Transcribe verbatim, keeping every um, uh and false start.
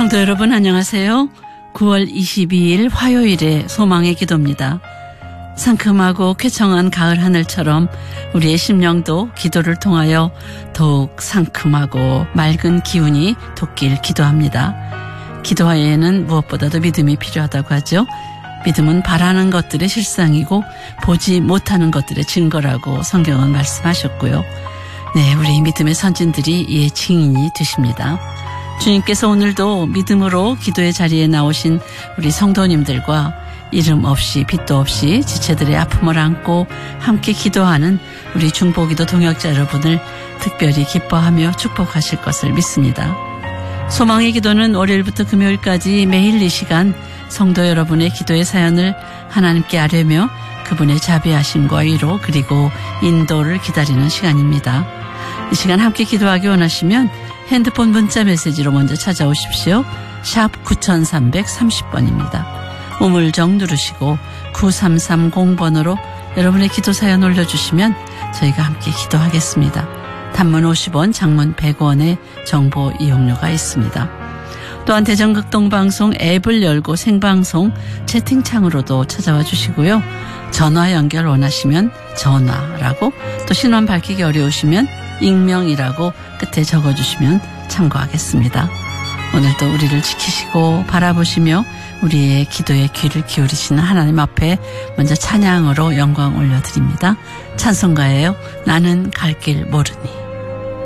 성도 여러분 안녕하세요. 구월 이십이일 화요일의 소망의 기도입니다. 상큼하고 쾌청한 가을 하늘처럼 우리의 심령도 기도를 통하여 더욱 상큼하고 맑은 기운이 돋길 기도합니다. 기도하에는 무엇보다도 믿음이 필요하다고 하죠. 믿음은 바라는 것들의 실상이고 보지 못하는 것들의 증거라고 성경은 말씀하셨고요. 네, 우리 믿음의 선진들이 이에 증인이 되십니다. 주님께서 오늘도 믿음으로 기도의 자리에 나오신 우리 성도님들과 이름 없이 빛도 없이 지체들의 아픔을 안고 함께 기도하는 우리 중보기도 동역자 여러분을 특별히 기뻐하며 축복하실 것을 믿습니다. 소망의 기도는 월요일부터 금요일까지 매일 이 시간 성도 여러분의 기도의 사연을 하나님께 아뢰며 그분의 자비하심과 위로 그리고 인도를 기다리는 시간입니다. 이 시간 함께 기도하기 원하시면 핸드폰 문자 메시지로 먼저 찾아오십시오. 샵 구삼삼삼 번입니다. 우물정 누르시고 구삼삼공 번으로 여러분의 기도 사연 올려주시면 저희가 함께 기도하겠습니다. 단문 오십 원, 장문 백 원의 정보 이용료가 있습니다. 또한 대전극동방송 앱을 열고 생방송 채팅창으로도 찾아와 주시고요. 전화 연결 원하시면 전화라고, 또 신원 밝히기 어려우시면 익명이라고 끝에 적어주시면 참고하겠습니다. 오늘도 우리를 지키시고 바라보시며 우리의 기도에 귀를 기울이시는 하나님 앞에 먼저 찬양으로 영광 올려드립니다. 찬송가예요. 나는 갈 길 모르니.